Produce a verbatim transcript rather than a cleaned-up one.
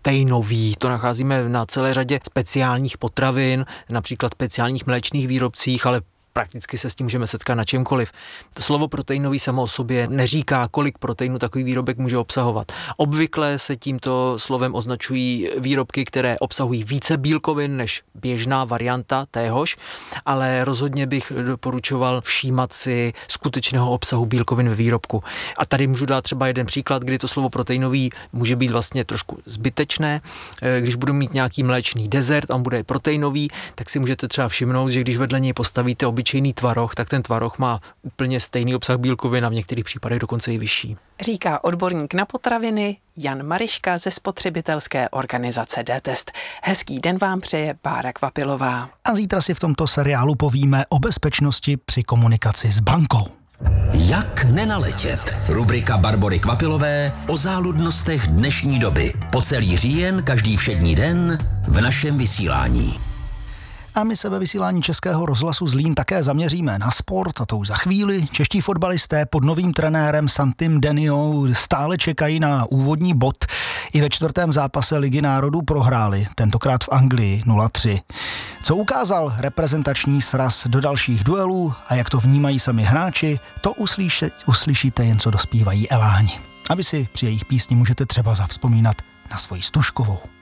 proteinový. To nacházíme na celé řadě speciálních potravin, například speciálních mléčných výrobcích, ale prakticky se s tím můžeme setkat na čemkoliv. To slovo proteinový samo o sobě neříká, kolik proteinu takový výrobek může obsahovat. Obvykle se tímto slovem označují výrobky, které obsahují více bílkovin než běžná varianta téhož, ale rozhodně bych doporučoval všímat si skutečného obsahu bílkovin ve výrobku. A tady můžu dát třeba jeden příklad, kdy to slovo proteinový může být vlastně trošku zbytečné. Když budu mít nějaký mléčný dezert a on bude proteinový, tak si můžete třeba všimnout, že když vedle něj postavíte obyčejný tvaroh, tak ten tvaroh má úplně stejný obsah bílkovin a v některých případech dokonce i vyšší. Říká odborník na potraviny Jan Mariška ze spotřebitelské organizace D-Test. Hezký den vám přeje Bára Kvapilová. A zítra si v tomto seriálu povíme o bezpečnosti při komunikaci s bankou. Jak nenaletět? Rubrika Barbory Kvapilové o záludnostech dnešní doby. Po celý říjen, každý všední den v našem vysílání. A my se ve vysílání Českého rozhlasu Zlín také zaměříme na sport, a to už za chvíli. Čeští fotbalisté pod novým trenérem Santim Deniou stále čekají na úvodní bod. I ve čtvrtém zápase Ligy národů prohráli, tentokrát v Anglii nula tři. Co ukázal reprezentační sraz do dalších duelů a jak to vnímají sami hráči, to uslyšet, uslyšíte jen co dospívají eláni. A vy si při jejich písni můžete třeba zavzpomínat na svoji Stužkovou.